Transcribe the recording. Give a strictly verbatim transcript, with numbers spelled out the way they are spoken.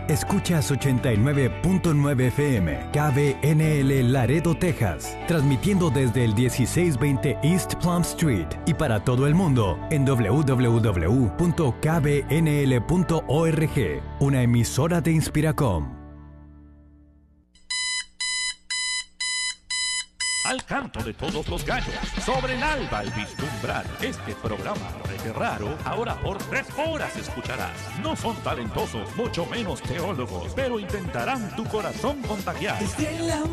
Escuchas ochenta y nueve punto nueve F M, K B N L Laredo, Texas, transmitiendo desde el dieciséis veinte East Plum Street y para todo el mundo en doble u doble u doble u punto k b n l punto org, una emisora de Inspiracom. Al canto de todos los gallos, sobre el alba al vislumbrar este programa re raro, ahora por tres horas escucharás. No son talentosos, mucho menos teólogos, pero intentarán tu corazón contagiar.